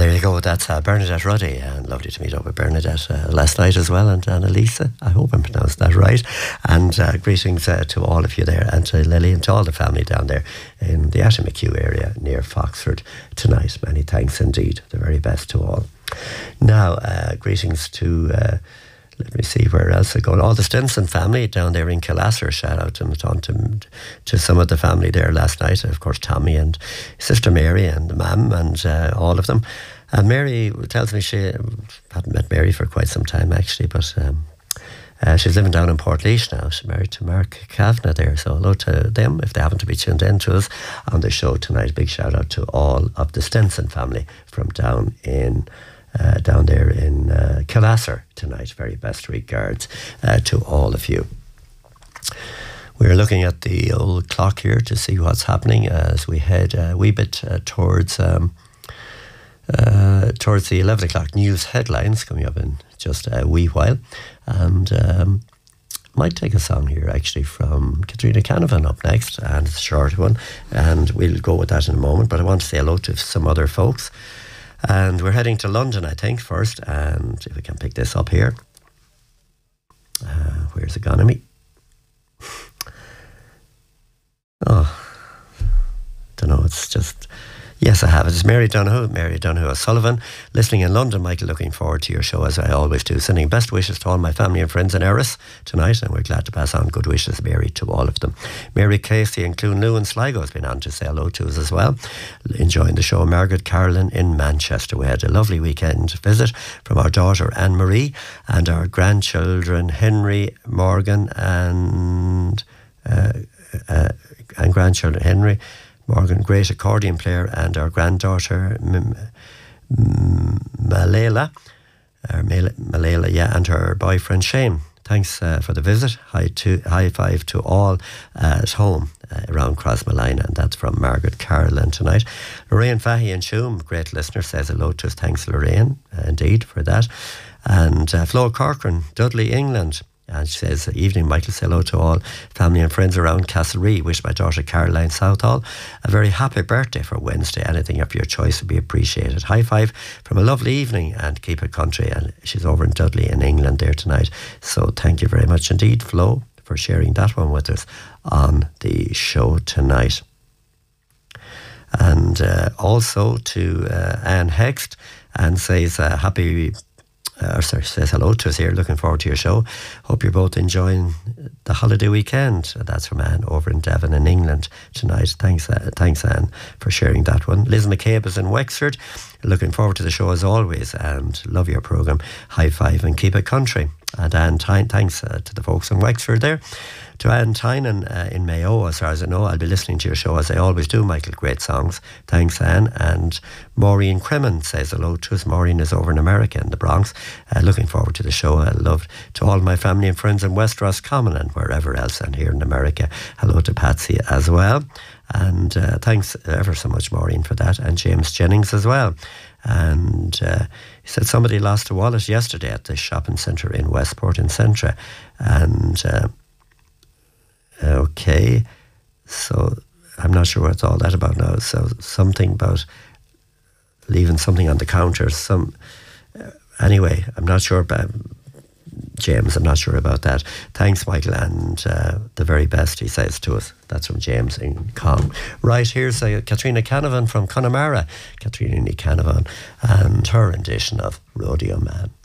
there you go. That's Bernadette Ruddy, and lovely to meet up with Bernadette last night as well, and Annalisa. I hope I'm pronounced that right. And greetings to all of you there, and to Lily and to all the family down there in the Ashimacue area near Foxford tonight. Many thanks indeed. The very best to all. Now, greetings to... let me see where else I go. All the Stinson family down there in Killasser. Shout out to some of the family there last night. Of course, Tommy and Sister Mary and Mam and all of them. And Mary tells me she hadn't met Mary for quite some time actually, but she's living down in Portlaoise now. She's married to Mark Kavanagh there. So hello to them if they happen to be tuned in to us on the show tonight. Big shout out to all of the Stinson family from down there in Killasser tonight. Very best regards to all of you. We're looking at the old clock here to see what's happening as we head a wee bit towards the 11 o'clock news headlines coming up in just a wee while. And might take a song here actually from Katrina Canavan up next, and it's a short one, and we'll go with that in a moment. But I want to say hello to some other folks. And we're heading to London, I think, first. And if we can pick this up here. Where's it gone to me? Oh, don't know, it's just... Yes, I have. It's Mary Donoghue O'Sullivan, listening in London. Michael, looking forward to your show as I always do. Sending best wishes to all my family and friends in Erris tonight, and we're glad to pass on good wishes, Mary, to all of them. Mary Casey and Clunloo and Sligo has been on to say hello to us as well. Enjoying the show. Margaret Carolyn in Manchester. We had a lovely weekend visit from our daughter Anne-Marie and our grandchildren Henry, Morgan and grandchildren Henry, Morgan, great accordion player, and our granddaughter Malela, and her boyfriend Shane. Thanks for the visit. High five to all at home around Crossmalina, and that's from Margaret Carolyn tonight. Lorraine Fahy in Shoom, great listener, says hello to us. Thanks, Lorraine, indeed, for that. And Flo Corcoran, Dudley, England. And she says, evening, Michael, say hello to all family and friends around Castlerea. Wish my daughter Caroline Southall a very happy birthday for Wednesday. Anything of your choice would be appreciated. High five from a lovely evening, and keep it country. And she's over in Dudley in England there tonight. So thank you very much indeed, Flo, for sharing that one with us on the show tonight. And also to Anne Hext, and says says hello to us here. Looking forward to your show. Hope you're both enjoying the holiday weekend. That's from Anne over in Devon in England tonight. Thanks Anne, for sharing that one. Liz McCabe is in Wexford. Looking forward to the show as always, and love your programme. High five and keep it country. And Anne Tyne, thanks to the folks in Wexford there. To Anne Tynan in Mayo, as far as I know, I'll be listening to your show as I always do, Michael. Great songs. Thanks, Anne. And Maureen Cremen says hello to us. Maureen is over in America in the Bronx. Looking forward to the show. I love to all my family and friends in West Roscommon and wherever else, and here in America. Hello to Patsy as well. And thanks ever so much, Maureen, for that. And James Jennings as well. And he said somebody lost a wallet yesterday at the shopping centre in Westport in Centra. And okay, so I'm not sure what's all that about now. So something about leaving something on the counter. Anyway, I'm not sure about James. I'm not sure about that. Thanks, Michael, and the very best, he says to us. That's from James in Cong. Right, here's Katrina Canavan from Connemara. Katrina Canavan and her rendition of Rodeo Man.